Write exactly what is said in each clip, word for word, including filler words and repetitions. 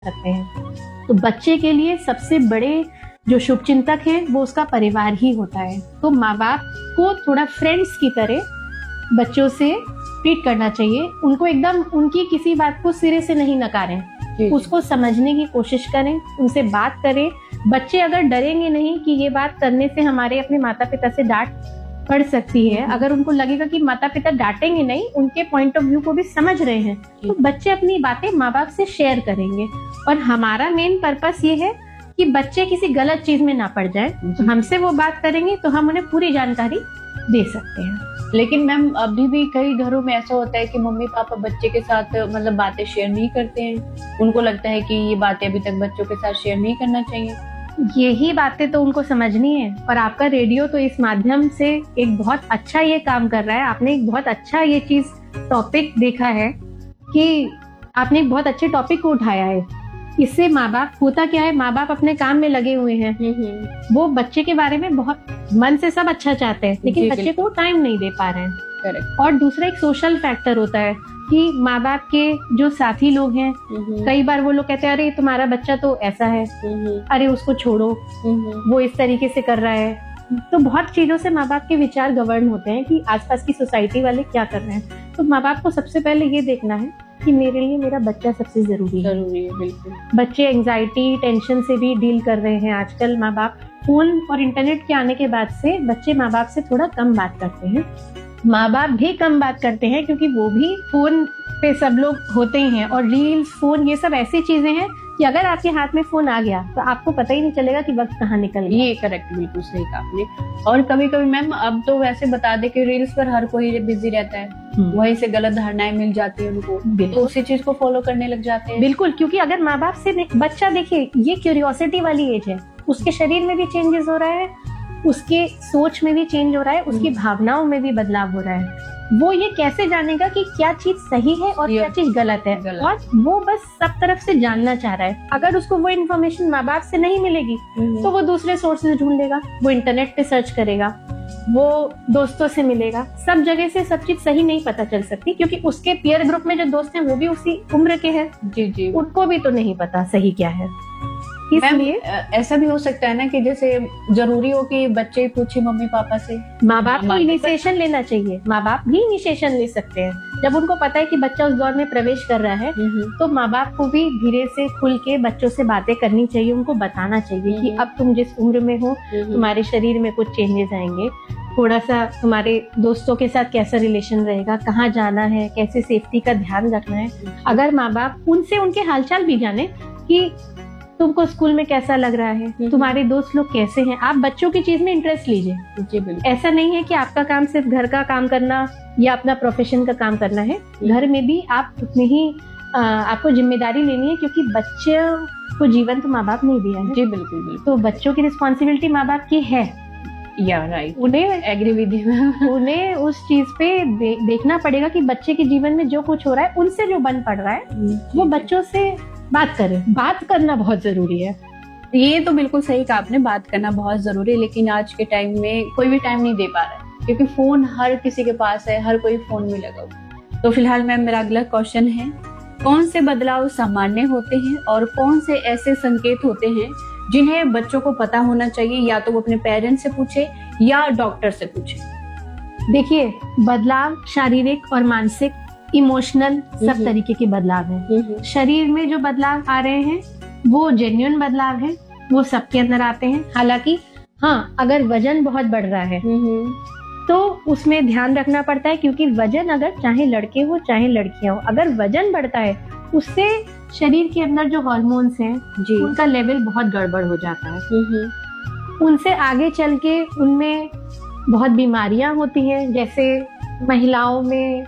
सकते हैं। तो बच्चे के लिए सबसे बड़े जो शुभचिंतक है वो उसका परिवार ही होता है। तो माँ बाप को थोड़ा फ्रेंड्स की तरह बच्चों से ट्रीट करना चाहिए। उनको एकदम उनकी किसी बात को सिरे से नहीं नकारें, उसको समझने की कोशिश करें, उनसे बात करें। बच्चे अगर डरेंगे नहीं कि ये बात करने से हमारे अपने माता पिता से डांट पड़ सकती है, अगर उनको लगेगा कि माता पिता डांटेंगे नहीं, उनके पॉइंट ऑफ व्यू को भी समझ रहे हैं, तो बच्चे अपनी बातें माँ बाप से शेयर करेंगे। और हमारा मेन पर्पस ये है कि बच्चे किसी गलत चीज में ना पड़ जाए। तो हमसे वो बात करेंगे तो हम उन्हें पूरी जानकारी दे सकते हैं। लेकिन मैम अभी भी कई घरों में ऐसा होता है कि मम्मी पापा बच्चे के साथ मतलब बातें शेयर नहीं करते हैं। उनको लगता है कि ये बातें अभी तक बच्चों के साथ शेयर नहीं करना चाहिए। यही बातें तो उनको समझनी है। और आपका रेडियो तो इस माध्यम से एक बहुत अच्छा ये काम कर रहा है। आपने एक बहुत अच्छा ये चीज टॉपिक देखा है कि आपने एक बहुत अच्छे टॉपिक को उठाया है। इससे माँ बाप, होता क्या है, माँ बाप अपने काम में लगे हुए हैं, वो बच्चे के बारे में बहुत मन से सब अच्छा चाहते हैं, लेकिन बच्चे को टाइम नहीं दे पा रहे हैं। करेक्ट। और दूसरा एक सोशल फैक्टर होता है कि माँ बाप के जो साथी लोग हैं, कई बार वो लोग कहते हैं अरे तुम्हारा बच्चा तो ऐसा है, अरे उसको छोड़ो, वो इस तरीके से कर रहा है। तो बहुत चीजों से माँ बाप के विचार गवर्न होते हैं कि आसपास की सोसाइटी वाले क्या कर रहे हैं। तो माँ बाप को सबसे पहले ये देखना है कि मेरे लिए मेरा बच्चा सबसे जरूरी है। जरूरी है, बिल्कुल। बच्चे एंजाइटी, टेंशन से भी डील कर रहे हैं आजकल। माँ बाप फोन और इंटरनेट के आने के बाद से बच्चे माँ बाप से थोड़ा कम बात करते हैं। माँ बाप भी कम बात करते हैं क्योंकि वो भी फोन पे सब लोग होते ही हैं। और रील्स, फोन, ये सब ऐसी चीजें हैं कि अगर आपके हाथ में फोन आ गया तो आपको पता ही नहीं चलेगा कि वक्त कहाँ निकल गया। ये करेक्ट, बिल्कुल सही कहा आपने। और कभी कभी मैम अब तो वैसे बता दे कि रील्स पर हर कोई बिजी रहता है, वहीं से गलत धारणाएं मिल जाती है उनको, तो उसी चीज को फॉलो करने लग जाते हैं। बिल्कुल, क्योंकि अगर माँ बाप से बच्चा, देखिए ये क्यूरियोसिटी वाली एज है, उसके शरीर में भी चेंजेस हो रहा है, उसके सोच में भी चेंज हो रहा है, उसकी भावनाओं में भी बदलाव हो रहा है। वो ये कैसे जानेगा कि क्या चीज सही है और क्या चीज गलत है, गलत। और वो बस सब तरफ से जानना चाह रहा है। अगर उसको वो इन्फॉर्मेशन माँ बाप से नहीं मिलेगी तो वो दूसरे सोर्सेज ढूंढ लेगा, वो इंटरनेट पे सर्च करेगा, वो दोस्तों से मिलेगा। सब जगह से सब चीज सही नहीं पता चल सकती, क्योंकि उसके पीयर ग्रुप में जो दोस्त हैं वो भी उसी उम्र के हैं। जी जी, उनको भी तो नहीं पता सही क्या है। इसलिए ऐसा भी हो सकता है ना कि जैसे जरूरी हो कि बच्चे पूछे मम्मी पापा से, माँ बाप को इनिशिएशन लेना चाहिए। माँ बाप भी इनिशिएशन ले सकते हैं। जब उनको पता है कि बच्चा उस दौर में प्रवेश कर रहा है तो माँ बाप को भी धीरे से खुल के बच्चों से बातें करनी चाहिए। उनको बताना चाहिए कि अब तुम जिस उम्र में हो, तुम्हारे शरीर में कुछ चेंजेस आएंगे, थोड़ा सा तुम्हारे दोस्तों के साथ कैसा रिलेशन रहेगा, कहाँ जाना है, कैसे सेफ्टी का ध्यान रखना है। अगर माँ बाप उनसे उनके हालचाल भी जाने कि तुमको स्कूल में कैसा लग रहा है, तुम्हारे दोस्त लोग कैसे हैं, आप बच्चों की चीज में इंटरेस्ट लीजिए। जी बिल्कुल। ऐसा नहीं है कि आपका काम सिर्फ घर का काम करना या अपना प्रोफेशन का काम करना है, घर में भी आप उतनी ही आ, आपको जिम्मेदारी लेनी है, क्योंकि बच्चों को जीवन तो माँ बाप नहीं दिया है। जी बिल्कुल बिल्कुल। तो बच्चों की रिस्पॉन्सिबिलिटी माँ बाप की है। या राइट, उन्हें एग्री विद यू। उन्हें उस चीज पे दे, देखना पड़ेगा कि बच्चे के जीवन में जो कुछ हो रहा है, उनसे जो बन पड़ रहा है, वो बच्चों से बात करें। बात करना बहुत जरूरी है। ये तो बिल्कुल सही कहा आपने, बात करना बहुत जरूरी है। लेकिन आज के टाइम में कोई भी टाइम नहीं दे पा रहा है, क्योंकि फोन हर किसी के पास है, हर कोई फोन में लगा हुआ। तो फिलहाल मैम मेरा अगला क्वेश्चन है, कौन से बदलाव सामान्य होते हैं और कौन से ऐसे संकेत होते हैं जिन्हें बच्चों को पता होना चाहिए, या तो वो अपने पेरेंट्स से पूछे या डॉक्टर से पूछे? देखिए, बदलाव शारीरिक और मानसिक, इमोशनल, सब तरीके के बदलाव हैं। शरीर में जो बदलाव आ रहे हैं वो जेन्युइन बदलाव है, वो सबके अंदर आते हैं। हालांकि हाँ, अगर वजन बहुत बढ़ रहा है तो उसमें ध्यान रखना पड़ता है, क्योंकि वजन, अगर चाहे लड़के हो चाहे लड़कियां हो, अगर वजन बढ़ता है उससे शरीर के अंदर जो हार्मोन्स हैं उनका लेवल बहुत गड़बड़ हो जाता है। उनसे आगे चल के उनमें बहुत बीमारियां होती हैं, जैसे महिलाओं में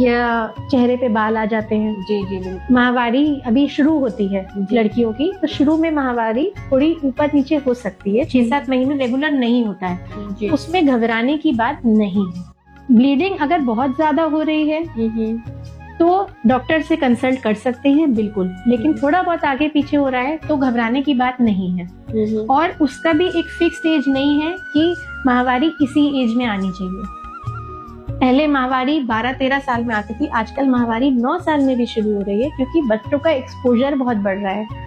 या चेहरे पे बाल आ जाते हैं। जी जी बिल्कुल। माहवारी अभी शुरू होती है लड़कियों की, तो शुरू में माहवारी थोड़ी ऊपर नीचे हो सकती है, छह सात महीने रेगुलर नहीं होता है, उसमें घबराने की बात नहीं है। ब्लीडिंग अगर बहुत ज्यादा हो रही है तो डॉक्टर से कंसल्ट कर सकते हैं, बिल्कुल। लेकिन थोड़ा बहुत आगे पीछे हो रहा है तो घबराने की बात नहीं है। और उसका भी एक फिक्स्ड एज नहीं है कि माहवारी इसी एज में आनी चाहिए। पहले माहवारी बारह तेरह साल में आती थी, आजकल माहवारी नौ साल में भी शुरू हो रही है, क्योंकि बच्चों का एक्सपोजर बहुत बढ़ रहा है।